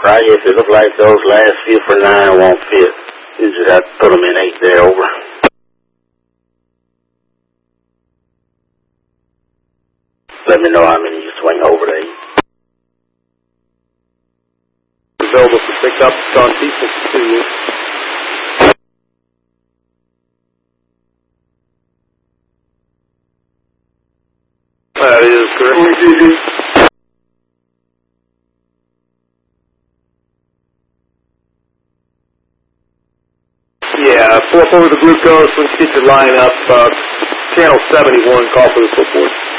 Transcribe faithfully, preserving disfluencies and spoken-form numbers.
Right, if it look like those last few for nine won't fit, you just have to put them in eight there over. Let me know how many you swing over to eight. Available for pickup on T sixty-two. That is correct. Yeah, four four with the glucose. Let's get your line up. Uh, channel seventy-one, call for the switchboard.